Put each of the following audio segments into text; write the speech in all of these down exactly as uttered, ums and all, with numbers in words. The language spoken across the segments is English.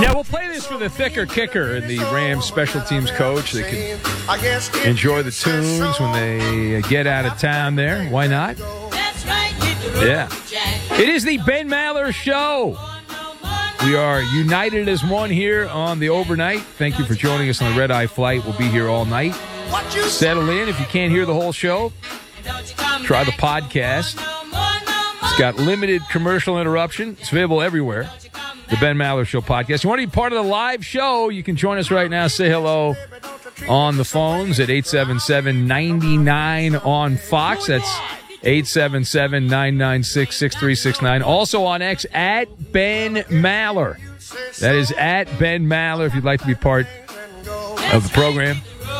Yeah, we'll play this for the thicker kicker and the Rams special teams coach. They can enjoy the tunes when they get out of town there. Why not? Yeah. It is the Ben Maller Show. We are united as one here on the overnight. Thank you for joining us on the Red Eye Flight. We'll be here all night. Settle in. If you can't hear the whole show, try the podcast. It's got limited commercial interruption. It's available everywhere. The Ben Maller Show podcast. You want to be part of the live show, you can join us right now. Say hello on the phones at eight seven seven, nine nine on Fox. That's eight seven seven, nine nine six, six three six nine. Also on X, at Ben Maller. That is at Ben Maller if you'd like to be part of the program.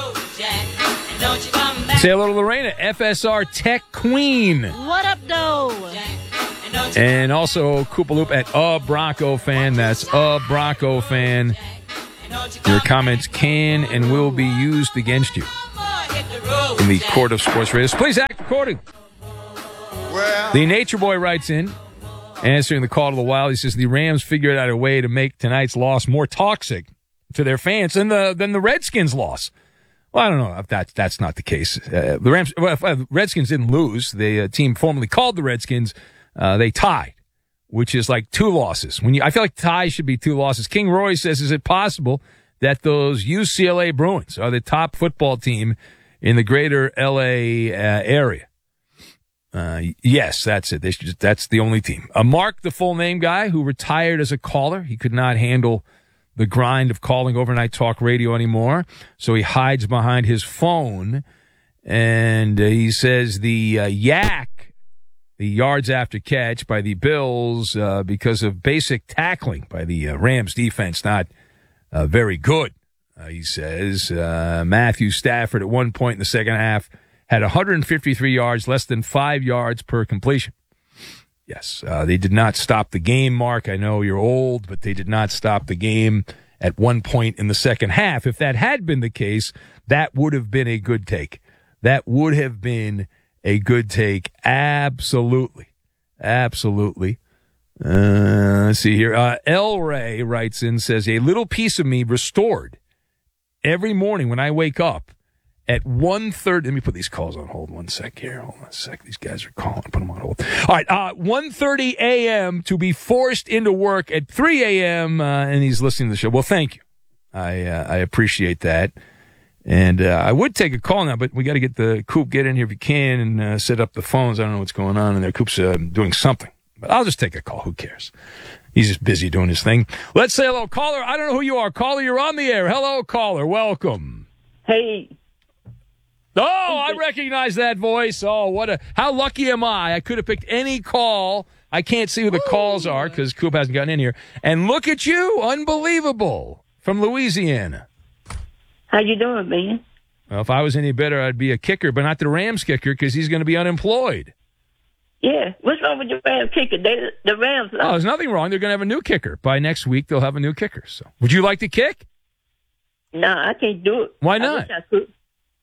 Say hello to Lorena, F S R Tech Queen. What up, though? And also Koopaloop at a Bronco fan. That's a Bronco fan. Your comments can and will be used against you in the court of sports radio. Please act according. The Nature Boy writes in, answering the call to the wild. He says the Rams figured out a way to make tonight's loss more toxic to their fans than the than the Redskins' loss. Well, I don't know if that's that's not the case. Uh, the Rams, well, if, uh, Redskins didn't lose. The uh, team formerly called the Redskins. Uh, they tied, which is like two losses. When you, I feel like ties should be two losses. King Roy says, is it possible that those U C L A Bruins are the top football team in the greater L A uh, area? Uh, yes, that's it. They should just, that's the only team. Uh, Mark, the full name guy who retired as a caller. He could not handle the grind of calling overnight talk radio anymore, so he hides behind his phone, and uh, he says the uh, yak, the yards after catch by the Bills uh, because of basic tackling by the uh, Rams defense, not uh, very good, uh, he says. Uh, Matthew Stafford at one point in the second half had one hundred fifty-three yards, less than five yards per completion. Yes, uh, they did not stop the game, Mark. I know you're old, but they did not stop the game at one point in the second half. If that had been the case, that would have been a good take. That would have been a good take. Absolutely. Absolutely. Uh, let's see here. Uh, El Ray writes in, says, a little piece of me restored every morning when I wake up at one thirty. Let me put these calls on hold one sec here. Hold on a sec. These guys are calling. Put them on hold. All right. Uh, one thirty a.m. to be forced into work at three a.m. Uh, and he's listening to the show. Well, thank you. I, uh, I appreciate that. And uh, I would take a call now, but we got to get the Coop, get in here if you can, and uh, set up the phones. I don't know what's going on in there. Coop's uh, doing something. But I'll just take a call. Who cares? He's just busy doing his thing. Let's say hello. Caller, I don't know who you are. Caller, you're on the air. Hello, caller. Welcome. Hey. Oh, I recognize that voice. Oh, what a, how lucky am I? I could have picked any call. I can't see who the Ooh. calls are because Coop hasn't gotten in here. And look at you. Unbelievable. From Louisiana. How you doing, man? Well, if I was any better, I'd be a kicker, but not the Rams kicker because he's going to be unemployed. Yeah. What's wrong with the Rams kicker? They, the Rams. Oh, there's nothing wrong. They're going to have a new kicker. By next week, they'll have a new kicker. So, would you like to kick? No, I can't do it. Why not? I wish I could.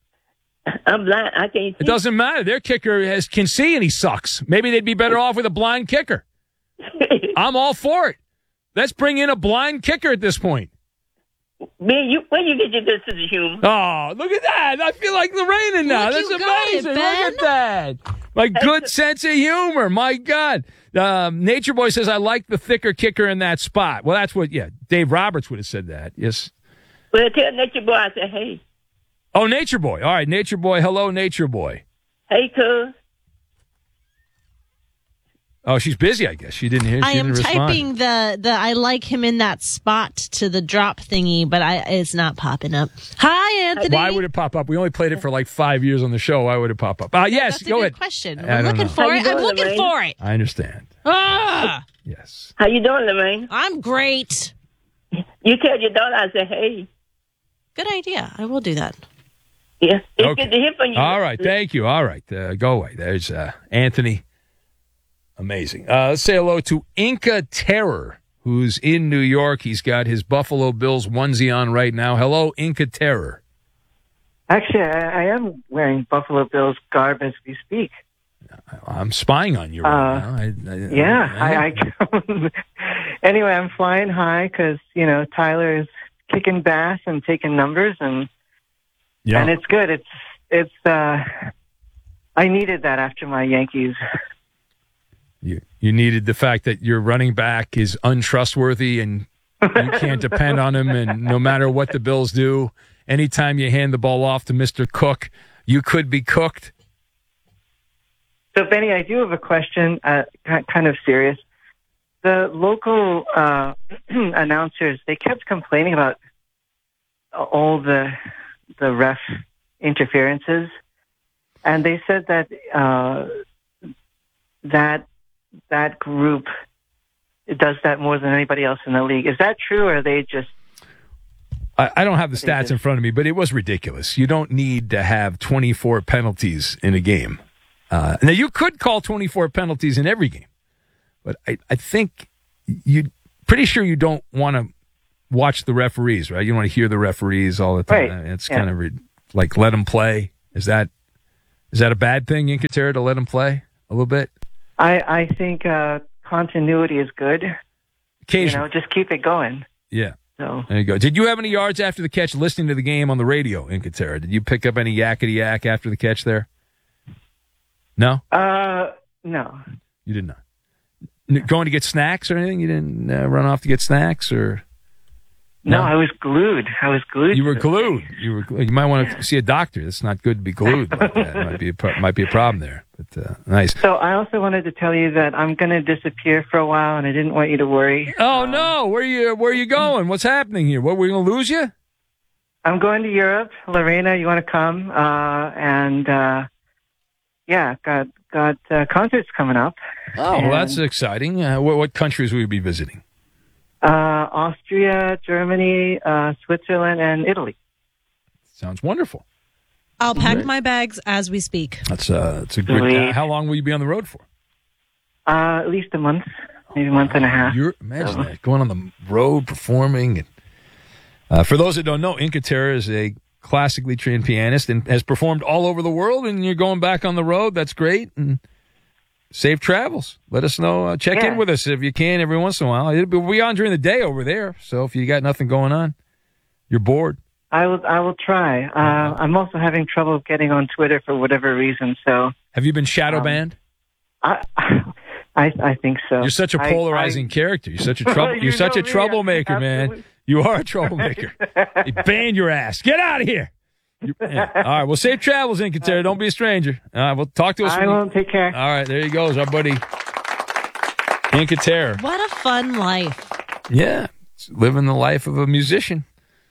I'm blind. I can't see. It doesn't matter. Their kicker has, can see and he sucks. Maybe they'd be better off with a blind kicker. I'm all for it. Let's bring in a blind kicker at this point. Man, you when you get your good sense of humor? Oh, look at that! I feel like Lorena now. Look, That's you got amazing. it, Look Ben. at that. My good sense of humor. My God. Um, Nature Boy says, I like the thicker kicker in that spot. Well, that's what, yeah, Dave Roberts would have said that. Yes. Well, tell Nature Boy I said, hey. Oh, Nature Boy. All right, Nature Boy. Hello, Nature Boy. Hey, cuz. Oh, she's busy, I guess. She didn't hear. She I am didn't typing respond. the, the I like him in that spot to the drop thingy, but I it's not popping up. Hi, Anthony. Why would it pop up? We only played it for like five years on the show. Why would it pop up? Uh, yes, That's a go good ahead. question. I I'm don't looking know. for How it. you I'm doing, looking Lorraine? for it. I understand. Ah, Yes. How you doing, Lorraine? I'm great. You tell your daughter I said, hey. Good idea. I will do that. Yeah. It's Okay. good to hear from you. All right. Thank you. All right. Uh, go away. There's uh, Anthony. Amazing. Uh, let's say hello to Inca Terror, who's in New York. He's got his Buffalo Bills onesie on right now. Hello, Inca Terror. Actually, I, I am wearing Buffalo Bills garb as we speak. I'm spying on you right Uh, now. I, I, Yeah, I, I, I anyway, I'm flying high because, you know, Tyler is kicking bass and taking numbers, and Yeah. and it's good. It's, it's, uh, I needed that after my Yankees. You, you needed the fact that your running back is untrustworthy and you can't depend on him, and no matter what the Bills do, anytime you hand the ball off to Mister Cook, you could be cooked. So, Benny, I do have a question, uh, ki- kind of serious. The local uh, announcers, they kept complaining about all the the ref interferences, and they said that uh, that that group does that more than anybody else in the league. Is that true, or are they just... I, I don't have the stats in front of me, but it was ridiculous. You don't need to have twenty-four penalties in a game. Uh, now, you could call twenty-four penalties in every game, but I, I think you pretty sure you don't want to watch the referees, right? You don't want to hear the referees all the time. Right. It's Yeah. kind of re- like let them play. Is that is that a bad thing in Katera to let them play a little bit? I, I think uh, continuity is good. You Occasionally. know, just keep it going. Yeah. So There you go. Did you have any yards after the catch listening to the game on the radio in Katera? Did you pick up any yakety yak after the catch there? No? Uh, no. You did not. N- Going to get snacks or anything? You didn't uh, run off to get snacks or? No, No? I was glued. I was glued. You were to it. glued. You were. Glued. You might want to see a doctor. It's not good to be glued like that. It might be a pro- might be a problem there. But uh, nice. So I also wanted to tell you that I'm going to disappear for a while, and I didn't want you to worry. Oh no! Where you Where you going? What's happening here? What, we're going to lose you? I'm going to Europe. Lorena, you want to come? Uh, and uh, yeah, got got uh, concerts coming up. Oh, well, And, that's exciting. Uh, what, what countries will you be visiting? uh, Austria, Germany, uh, Switzerland, and Italy. Sounds wonderful. I'll pack Great. my bags as we speak. That's uh, that's a good. Sweet. Uh, how long will you be on the road for? Uh, at least a month, maybe a month and a half. You're, imagine that, going on the road performing. And uh, for those that don't know, Inca Terra is a classically trained pianist and has performed all over the world. And you're going back on the road. That's great. And safe travels. Let us know. Uh, check Yeah. in with us if you can every once in a while. It'll be, we'll be on during the day over there. So if you got nothing going on, you're bored. I will. I will try. Uh, I'm also having trouble getting on Twitter for whatever reason. So Have you been shadow Um, banned? I, I, I think so. You're such a I- polarizing I- character. You're such a trouble. You You're such a know me. troublemaker, man. Absolutely. You are a troublemaker. They ban your ass. Get out of here. You- yeah. All right. Well, safe travels, Incatera. Don't be a stranger. All right. Well, talk to us. I when you- won't. Take care. All right. There he goes, our buddy Incatera. What a fun life. Yeah, it's living the life of a musician.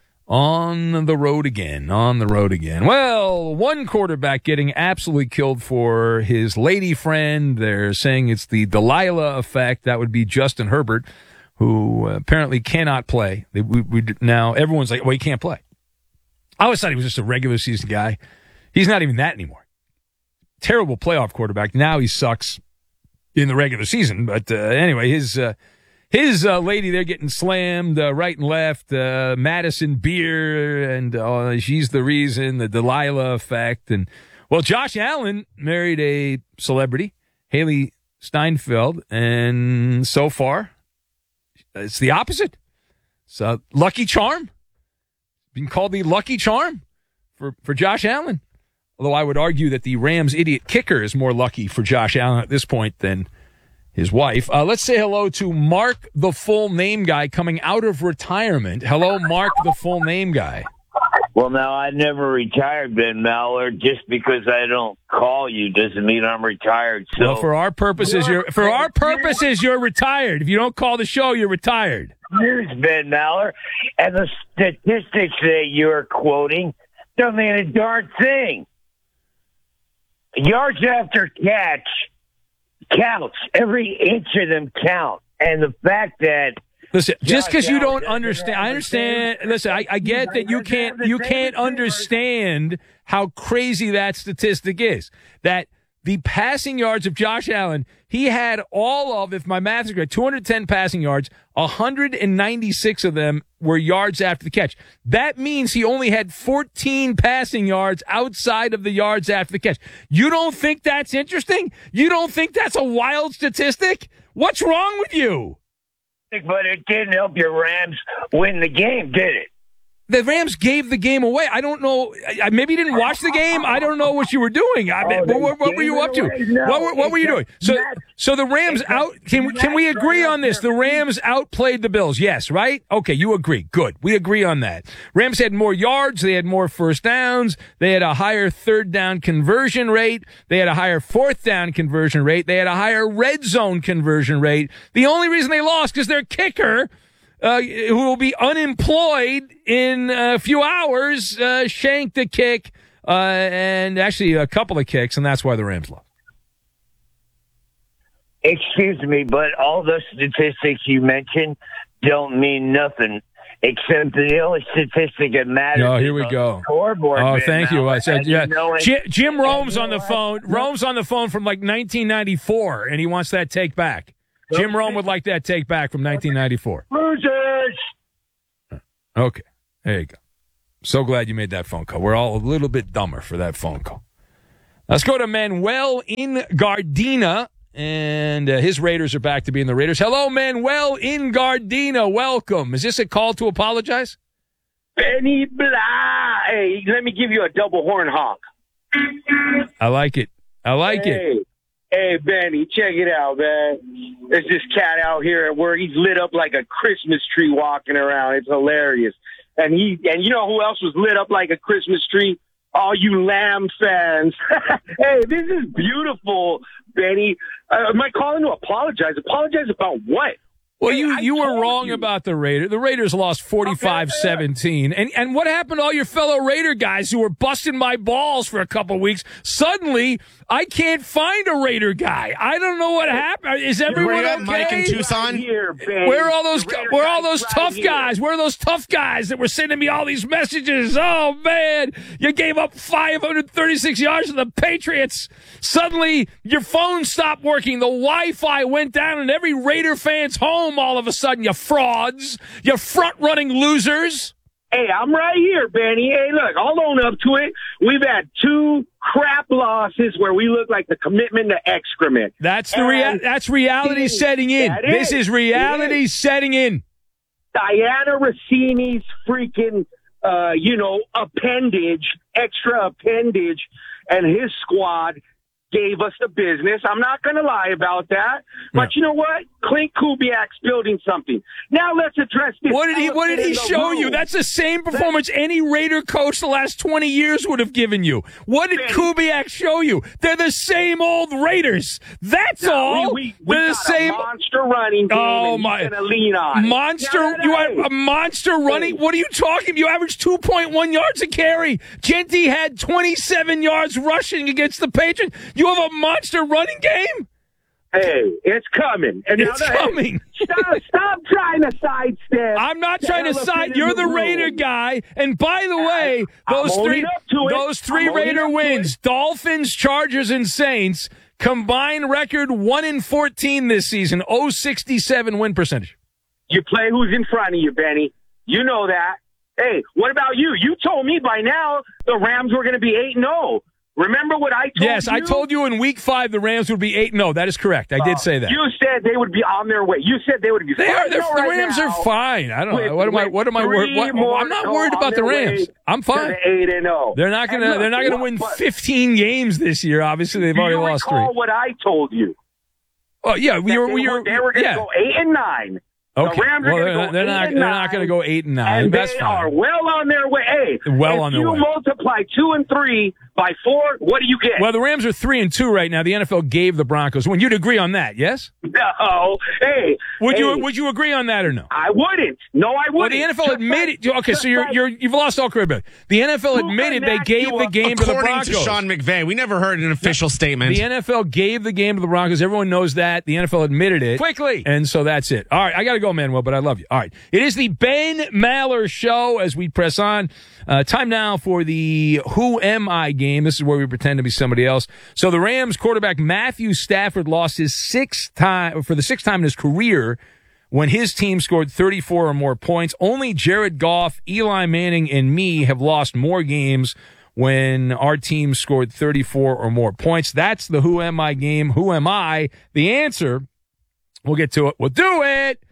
On the road again, on the road again. Well, one quarterback getting absolutely killed for his lady friend. They're saying it's the Delilah effect. That would be Justin Herbert, who apparently cannot play. We, we, now, everyone's like, well, he can't play. I always thought he was just a regular season guy. He's not even that anymore. Terrible playoff quarterback. Now he sucks in the regular season. But uh, anyway, his... Uh, His uh, lady there getting slammed uh, right and left, uh, Madison Beer, and uh, she's the reason, the Delilah effect. And, well, Josh Allen married a celebrity, Haley Steinfeld, and so far, it's the opposite. It's a lucky charm. Being called the lucky charm for, for Josh Allen. Although I would argue that the Rams idiot kicker is more lucky for Josh Allen at this point than his wife. Uh, let's say hello to Mark, the full name guy, coming out of retirement. Hello, Mark, the full name guy. Well, now, I never retired, Ben Maller. Just because I don't call you doesn't mean I'm retired. So, Well, for our purposes, you're for our purposes, you're retired. If you don't call the show, you're retired. here's Ben Maller, and the statistics that you're quoting don't mean a darn thing. Yards after catch counts. Every inch of them count. And the fact that Listen, just because you don't Allen understand, doesn't I understand. Listen, I, I get that you can't you can't understand how crazy that statistic is. That the passing yards of Josh Allen, he had all of, if my math is correct, two hundred ten passing yards, one hundred ninety-six of them were yards after the catch. That means he only had fourteen passing yards outside of the yards after the catch. You don't think that's interesting? You don't think that's a wild statistic? What's wrong with you? But it didn't help your Rams win the game, did it? The Rams gave the game away. I don't know. I, maybe you didn't watch the game. I don't know what you were doing. I, Oh, what, what, what were you up to? No, what were, what were you doing? So, Matt- so the Rams out. Can can we agree on this? The Rams outplayed the Bills. Yes, right? Okay, you agree. Good. We agree on that. Rams had more yards. They had more first downs. They had a higher third down conversion rate. They had a higher fourth down conversion rate. They had a higher red zone conversion rate. The only reason they lost is their kicker, Uh, who will be unemployed in a few hours, uh, shanked a kick, uh, and actually a couple of kicks, and that's why the Rams lost. Excuse me, but all the statistics you mentioned don't mean nothing, except the only statistic that matters. Oh, here is we on go. the scoreboard. Oh, man. thank you. Now, I said, and yeah. you know it- Jim, Jim Rome's and on you the know phone. what? Rome's on the phone from like nineteen ninety-four, and he wants that take back. Jim Rome would like that take back from nineteen ninety-four. Losers! Okay, there you go. So glad you made that phone call. We're all a little bit dumber for that phone call. Let's go to Manuel in Gardena, and uh, his Raiders are back to being the Raiders. Hello, Manuel in Gardena. Welcome. Is this a call to apologize? Benny Blah. Hey, let me give you a double horn honk. I like it. I like hey, it. Hey, Benny, check it out, man. There's this cat out here at work. He's lit up like a Christmas tree walking around. It's hilarious. And he, and you know who else was lit up like a Christmas tree? All you Lamb fans. Hey, this is beautiful, Benny. Uh, am I calling to apologize? Apologize about what? Well, Hey, you, I you were told wrong you. about the Raiders. The Raiders lost forty-five seventeen. And and what happened to all your fellow Raider guys who were busting my balls for a couple of weeks? Suddenly, I can't find a Raider guy. I don't know what happened. Is everyone Where you okay? at, Mike in Tucson? Right here, Benny. Where are all those The Raider where are all guy's those right tough here. guys? Where are those tough guys that were sending me all these messages? Oh man, you gave up five hundred thirty-six yards to the Patriots. Suddenly your phone stopped working. The Wi-Fi went down and every Raider fan's home all of a sudden. You frauds. You front-running losers. Hey, I'm right here, Benny. Hey, look, I'll own up to it. We've had two crap losses where we look like the commitment to excrement. That's the rea- And that's reality it- setting in. that This is. is reality It setting in. Diana Rossini's freaking, uh, you know, appendage, extra appendage, and his squad gave us the business. I'm not going to lie about that. But Yeah. you know what? Clint Kubiak's building something. Now let's address this. What did he What did elephant he in the show you? room. That's the same performance any Raider coach the last twenty years would have given you. What did Benny. Kubiak show you? They're the same old Raiders. That's all. We, we, we They're the got same. a monster running game. Oh, and my- He's gonna lean on it. Monster, Now, you hey, had a monster running. What are you talking? You averaged two point one yards a carry. Genty had twenty-seven yards rushing against the Patriots. You have a monster running game? Hey, it's coming. And now It's the- hey, coming. stop, stop trying to sidestep. I'm not the trying to elephant side. in You're the room. Raider guy. And by the way, I'm those owning three, up to it. those three I'm owning Raider up to wins, it. Dolphins, Chargers, and Saints, combined record one in fourteen this season, oh sixty-seven win percentage. You play who's in front of you, Benny. You know that. Hey, what about you? You told me by now the Rams were going to be eight and oh. Remember what I told you? Yes, I told you in week five the Rams would be eight and oh. That is correct. I did say that. You said they would be on their way. You said they would be. They are. They're, five and oh the right Rams now. are fine. I don't know. With- What am I? with What am I worried? three What, more I'm not to worried go about the on their Rams. way I'm to fine. the eight and oh. They're not And gonna. look, They're not gonna what- win but fifteen games this year. Obviously, they've do already you lost recall three. what I told you? Oh yeah, we That were. they We were, were. they were going to Yeah. go eight and nine. Okay. The Rams are Well, gonna they're, go not- they're eight not. and They're nine, not going to go eight and nine. And That's they fine. are well on their way. Hey, Well if on their you way. multiply two and three by four, what do you get? Well, the Rams are three and two right now. The N F L gave the Broncos one. You'd agree on that, yes? No. Hey. Would hey, you? Would you agree on that or no? I wouldn't. No, I wouldn't. Well, the N F L Just admitted. like- Okay, just so you're like- you're you've lost all credibility. The N F L Who admitted they connects gave you the up? game to the According Broncos. to Sean McVay, we never heard an official statement. The N F L gave the game to the Broncos. Everyone knows that. The N F L admitted it quickly, and so that's it. All right, I got to go, Manuel, but I love you. All right, it is the Ben Maller Show as we press on. Uh, time now for the Who Am I game. This is where we pretend to be somebody else. So the Rams quarterback Matthew Stafford lost his sixth time for the sixth time in his career when his team scored thirty-four or more points. Only Jared Goff, Eli Manning, and me have lost more games when our team scored thirty-four or more points. That's the Who Am I game. Who am I? The answer, we'll get to it. We'll do it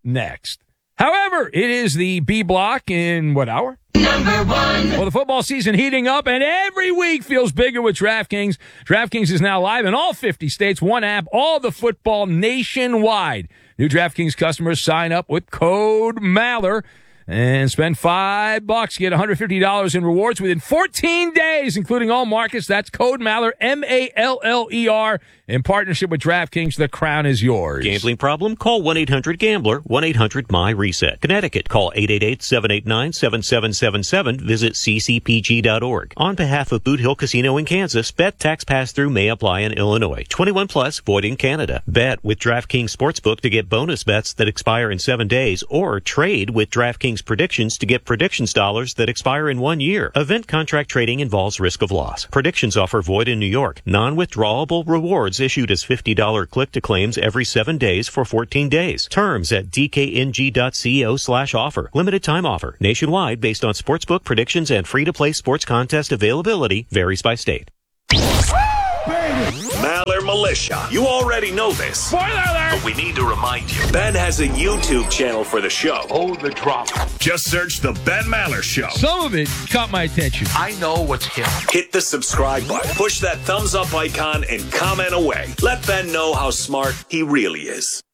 next. However, it is the B block in what hour? Number one. Well, the football season heating up, and every week feels bigger with DraftKings. DraftKings is now live in all fifty states, one app, all the football nationwide. New DraftKings customers sign up with code Maller and spend five bucks, get one hundred fifty dollars in rewards within fourteen days, including all markets. That's code Maller, M A L L E R. In partnership with DraftKings, the crown is yours. Gambling problem? Call one eight hundred gambler, one eight hundred my reset. Connecticut, call eight eight eight, seven eight nine, seven seven seven seven. Visit c c p g dot org. On behalf of Boot Hill Casino in Kansas, bet tax pass-through may apply in Illinois. twenty-one plus, void in Canada. Bet with DraftKings Sportsbook to get bonus bets that expire in seven days, or trade with DraftKings Predictions to get predictions dollars that expire in one year. Event contract trading involves risk of loss. Predictions offer void in New York. Non-withdrawable rewards issued as fifty dollars click-to-claims every seven days for fourteen days. Terms at d k n g dot co slash offer. Limited time offer. Nationwide based on sportsbook predictions and free-to-play sports contest availability. Varies by state. Maller Militia. You already know this. Spoiler alert! But we need to remind you. Ben has a YouTube channel for the show. Oh, the drop. Just search The Ben Maller Show. Some of it caught my attention. I know what's hip. Hit the subscribe button. Push that thumbs up icon and comment away. Let Ben know how smart he really is.